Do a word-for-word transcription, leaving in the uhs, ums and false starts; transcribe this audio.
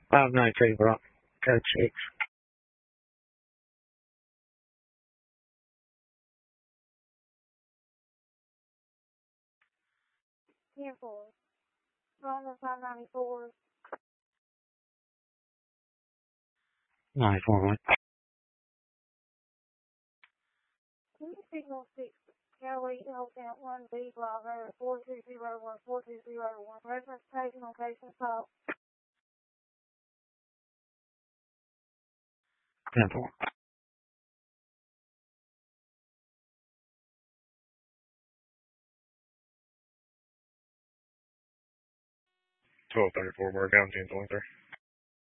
five nine two, bro. Code six. ten four. Roman five ninety-four. ninety-four one. Can you signal six? Cali Hotel one B Bravo four two zero one four two zero one. Reference page location call. ten four. twelve thirty-four, we're down ten twenty-three.